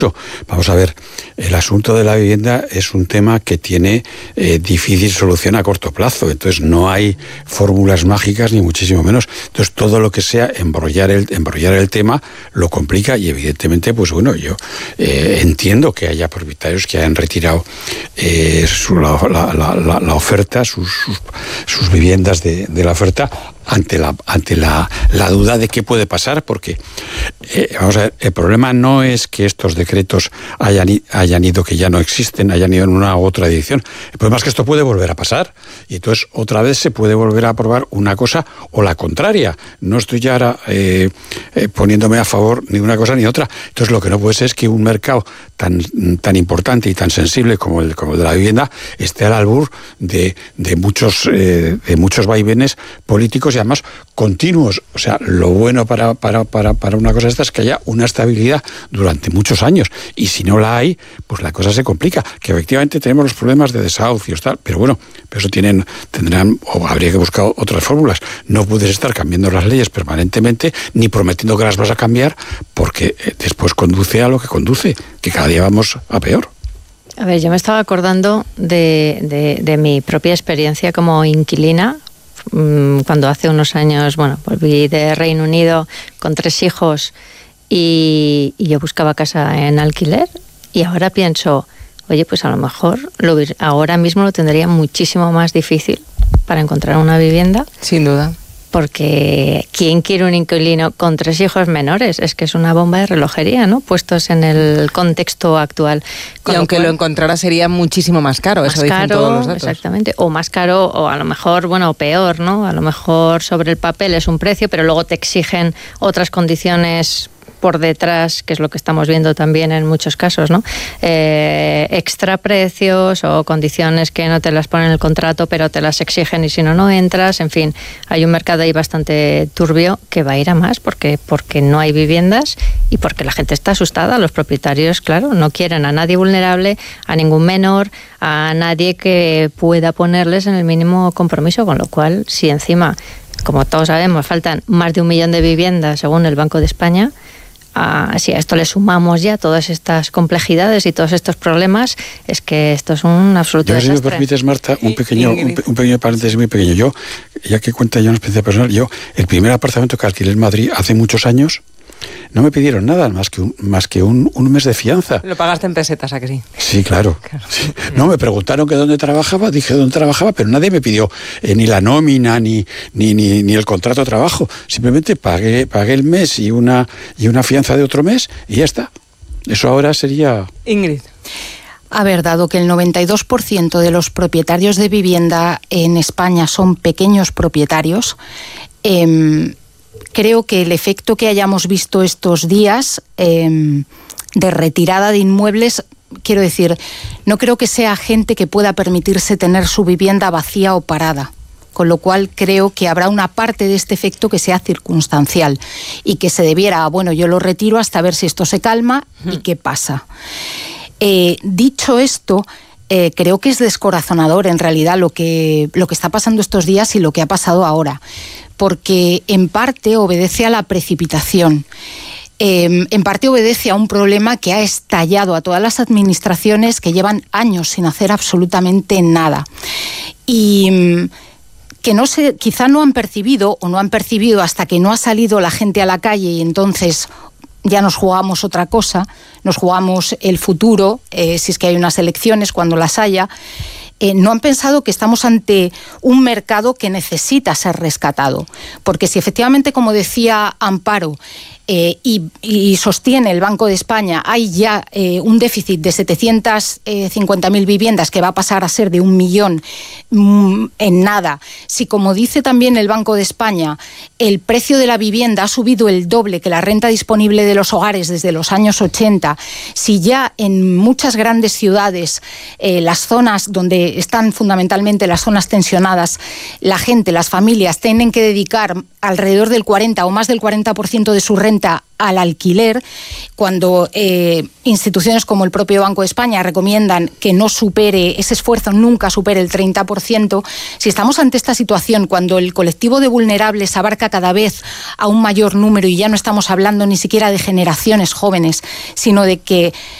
Vamos a ver, el asunto de la vivienda es un tema que tiene difícil solución a corto plazo, entonces no hay fórmulas mágicas ni muchísimo menos. Entonces todo lo que sea embrollar el tema lo complica y evidentemente, pues bueno, yo entiendo que haya propietarios que hayan retirado la oferta, sus viviendas de la oferta ante la duda de qué puede pasar, porque vamos a ver, el problema no es que estos decretos hayan ido, que ya no existen, hayan ido en una u otra dirección. El problema es que esto puede volver a pasar y entonces otra vez se puede volver a aprobar una cosa o la contraria. No estoy ya ahora poniéndome a favor ni una cosa ni otra. Entonces lo que no puede ser es que un mercado tan importante y tan sensible como el de la vivienda esté al albur de muchos vaivenes políticos y además continuos. O sea, lo bueno para una cosa esta es que haya una estabilidad durante muchos años, y si no la hay, pues la cosa se complica. Que efectivamente tenemos los problemas de desahucios, tal, pero bueno, eso tendrán o habría que buscar otras fórmulas. No puedes estar cambiando las leyes permanentemente ni prometiendo que las vas a cambiar, porque después conduce a lo que conduce, que cada día vamos a peor. A ver, yo me estaba acordando de mi propia experiencia como inquilina, cuando hace unos años, volví de Reino Unido con 3 hijos y yo buscaba casa en alquiler, y ahora pienso, oye, pues a lo mejor ahora mismo lo tendría muchísimo más difícil para encontrar una vivienda. Sin duda. Porque ¿quién quiere un inquilino con 3 hijos menores? Es que es una bomba de relojería, ¿no? Puestos en el contexto actual. Y aunque lo encontrara sería muchísimo más caro, eso dicen todos los datos. Exactamente, o más caro, o a lo mejor, o peor, ¿no? A lo mejor sobre el papel es un precio, pero luego te exigen otras condiciones por detrás, que es lo que estamos viendo también en muchos casos, ¿no? Extra precios o condiciones que no te las ponen en el contrato, pero te las exigen y si no entras. En fin, hay un mercado ahí bastante turbio que va a ir a más porque no hay viviendas y porque la gente está asustada. Los propietarios, claro, no quieren a nadie vulnerable, a ningún menor, a nadie que pueda ponerles en el mínimo compromiso, con lo cual, si encima, como todos sabemos, faltan más de 1 millón de viviendas según el Banco de España, si a esto le sumamos ya todas estas complejidades y todos estos problemas, es que esto es un absoluto desastre. Si me permites, Marta, un pequeño paréntesis muy pequeño. Yo, ya que cuenta ya una experiencia personal, el primer apartamento que alquilé en Madrid hace muchos años, no me pidieron nada más que un mes de fianza. Lo pagaste en pesetas, ¿a que sí? Sí, claro. Sí. No, me preguntaron que dónde trabajaba, dije dónde trabajaba, pero nadie me pidió ni la nómina ni el contrato de trabajo. Simplemente pagué el mes y una fianza de otro mes y ya está. Eso ahora sería... Ingrid. A ver, dado que el 92% de los propietarios de vivienda en España son pequeños propietarios, creo que el efecto que hayamos visto estos días de retirada de inmuebles, quiero decir, no creo que sea gente que pueda permitirse tener su vivienda vacía o parada. Con lo cual creo que habrá una parte de este efecto que sea circunstancial y que se debiera, yo lo retiro hasta ver si esto se calma y qué pasa. Dicho esto, creo que es descorazonador en realidad lo que está pasando estos días y lo que ha pasado ahora, porque en parte obedece a la precipitación. En parte obedece a un problema que ha estallado a todas las administraciones que llevan años sin hacer absolutamente nada. Y que quizá no han percibido hasta que no ha salido la gente a la calle y entonces ya nos jugamos otra cosa, nos jugamos el futuro, si es que hay unas elecciones, cuando las haya. No han pensado que estamos ante un mercado que necesita ser rescatado. Porque si efectivamente, como decía Amparo, y sostiene el Banco de España, hay ya un déficit de 750.000 viviendas que va a pasar a ser de 1 millón en nada. Si, como dice también el Banco de España, el precio de la vivienda ha subido el doble que la renta disponible de los hogares desde los años 80, si ya en muchas grandes ciudades, las zonas donde están fundamentalmente las zonas tensionadas, la gente, las familias tienen que dedicar alrededor del 40 o más del 40% de su renta venta al alquiler, cuando instituciones como el propio Banco de España recomiendan que no supere, ese esfuerzo nunca supere el 30%, si estamos ante esta situación, cuando el colectivo de vulnerables abarca cada vez a un mayor número y ya no estamos hablando ni siquiera de generaciones jóvenes, sino de que